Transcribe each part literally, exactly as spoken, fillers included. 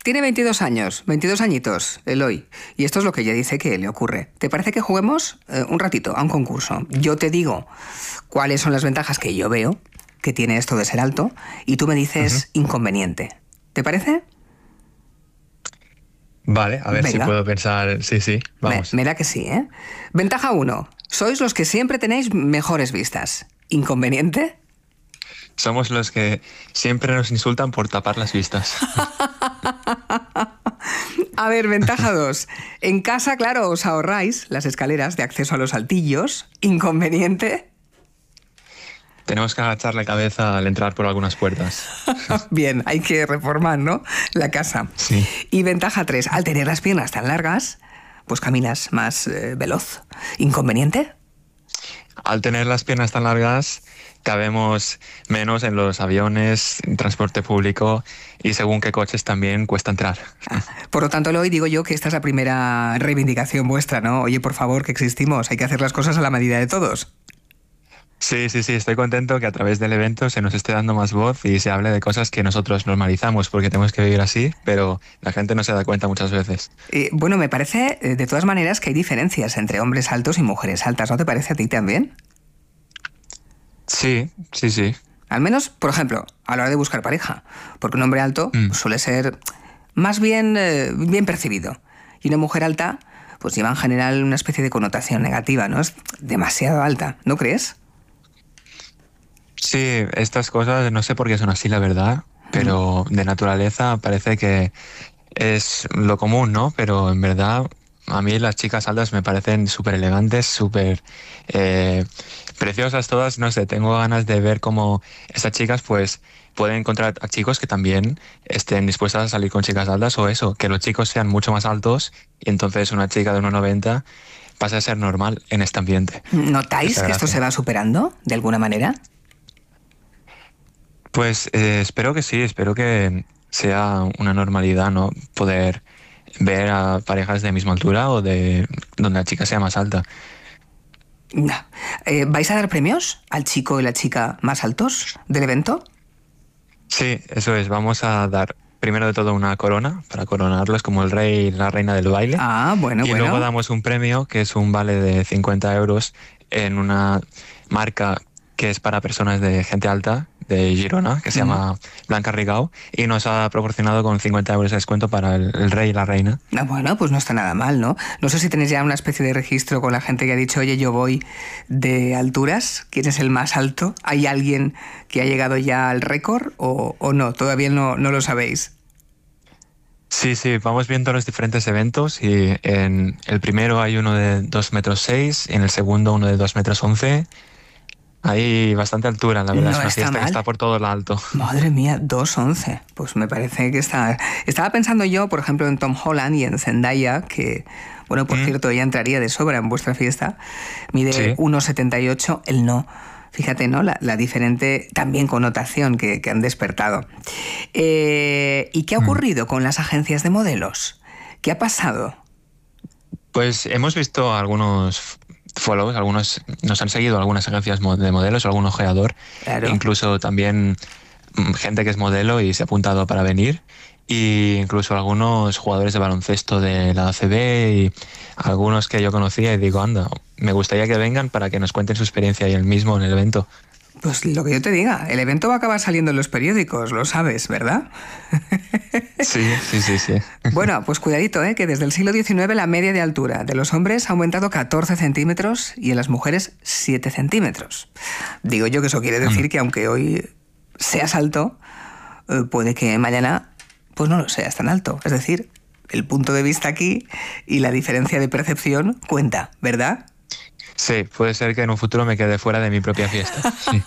Tiene veintidós años, veintidós añitos, Eloy. Y esto es lo que ella dice que le ocurre. ¿Te parece que juguemos eh, un ratito a un concurso? Yo te digo cuáles son las ventajas que yo veo que tiene esto de ser alto y tú me dices uh-huh. inconveniente. ¿Te parece? Vale, a ver Venga. si puedo pensar... Sí, sí, vamos. Mira que sí, ¿eh? Ventaja uno. Sois los que siempre tenéis mejores vistas. ¿Inconveniente? Somos los que siempre nos insultan por tapar las vistas. A ver, ventaja dos. En casa, claro, os ahorráis las escaleras de acceso a los altillos. ¿Inconveniente? Tenemos que agachar la cabeza al entrar por algunas puertas. Bien, hay que reformar, ¿no?, la casa. Sí. Y ventaja tres. Al tener las piernas tan largas, pues caminas más eh, veloz. ¿Inconveniente? Al tener las piernas tan largas, cabemos menos en los aviones, en transporte público y según qué coches también cuesta entrar. Ah, por lo tanto, hoy digo yo que esta es la primera reivindicación vuestra, ¿no? Oye, por favor, que existimos, hay que hacer las cosas a la medida de todos. Sí, sí, sí, estoy contento que a través del evento se nos esté dando más voz y se hable de cosas que nosotros normalizamos porque tenemos que vivir así, pero la gente no se da cuenta muchas veces. Eh, bueno, me parece, de todas maneras, que hay diferencias entre hombres altos y mujeres altas, ¿no te parece a ti también? Sí, sí, sí. Al menos, por ejemplo, a la hora de buscar pareja, porque un hombre alto mm. suele ser más bien, eh, bien percibido y una mujer alta pues lleva en general una especie de connotación negativa, ¿no? Es demasiado alta, ¿no crees? Sí, estas cosas no sé por qué son así, la verdad, pero de naturaleza parece que es lo común, ¿no? Pero en verdad a mí las chicas altas me parecen súper elegantes, súper eh, preciosas todas. No sé, tengo ganas de ver cómo estas chicas pues pueden encontrar a chicos que también estén dispuestas a salir con chicas altas o eso, que los chicos sean mucho más altos y entonces una chica de uno noventa pasa a ser normal en este ambiente. ¿Notáis que esto se va superando de alguna manera? Pues eh, espero que sí, espero que sea una normalidad, ¿no? Poder ver a parejas de misma altura o de donde la chica sea más alta. No. Eh, ¿Vais a dar premios al chico y la chica más altos del evento? Sí, eso es. Vamos a dar primero de todo una corona para coronarlos como el rey y la reina del baile. Ah, bueno, y bueno. Y luego damos un premio que es un vale de cincuenta euros en una marca que es para personas de gente alta de Girona, que se mm. llama Blanca Rigau, y nos ha proporcionado con cincuenta euros de descuento para el, el rey y la reina. Ah, bueno, pues no está nada mal, ¿no? No sé si tenéis ya una especie de registro con la gente que ha dicho, oye, yo voy de alturas, ¿quién es el más alto? ¿Hay alguien que ha llegado ya al récord o, o no? Todavía no, no lo sabéis. Sí, sí, vamos viendo los diferentes eventos y en el primero hay uno de dos metros seis, en el segundo uno de dos metros once. Hay bastante altura, la verdad, no es una fiesta mal. Que está por todo lo alto. Madre mía, dos once. Pues me parece que está... Estaba pensando yo, por ejemplo, en Tom Holland y en Zendaya, que, bueno, por mm. cierto, ella entraría de sobra en vuestra fiesta. Mide sí. uno setenta y ocho, él no. Fíjate, ¿no? La, la diferente también connotación que, que han despertado. Eh, ¿Y qué ha ocurrido mm. con las agencias de modelos? ¿Qué ha pasado? Pues hemos visto algunos... follows, algunos nos han seguido algunas agencias de modelos, algún ojeador, claro. Incluso también gente que es modelo y se ha apuntado para venir, e incluso algunos jugadores de baloncesto de la A C B y algunos que yo conocía y digo, anda, me gustaría que vengan para que nos cuenten su experiencia y el mismo en el evento. Pues lo que yo te diga, el evento va a acabar saliendo en los periódicos, lo sabes, ¿verdad? Sí, sí, sí, sí. Bueno, pues cuidadito, ¿eh? Que desde el siglo diecinueve la media de altura de los hombres ha aumentado catorce centímetros y en las mujeres siete centímetros. Digo yo que eso quiere decir que aunque hoy seas alto, puede que mañana pues no lo seas tan alto. Es decir, el punto de vista aquí y la diferencia de percepción cuenta, ¿verdad? Sí, puede ser que en un futuro me quede fuera de mi propia fiesta. Sí.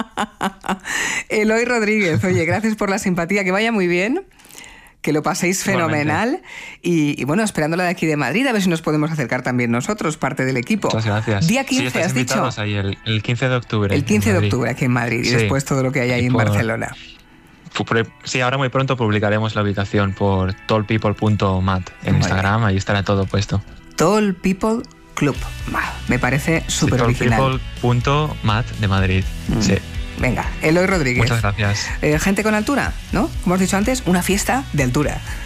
Eloy Rodríguez, oye, gracias por la simpatía, que vaya muy bien, que lo paséis fenomenal y, y bueno, esperándola de aquí de Madrid, a ver si nos podemos acercar también nosotros, parte del equipo. Muchas gracias. Día quince, sí, has dicho. Ahí el, el quince de octubre. El quince de octubre aquí en Madrid y sí. Después todo lo que hay ahí en por, Barcelona. Por, sí, ahora muy pronto publicaremos la ubicación por tallpeople punto mat en Muy Instagram, bien. Ahí estará todo puesto. Tallpeople Club. Me parece súper sí, original. tallpeople punto mat de Madrid. Mm. Sí. Venga, Eloy Rodríguez. Muchas gracias. Eh, gente con altura, ¿no? Como has dicho antes, una fiesta de altura.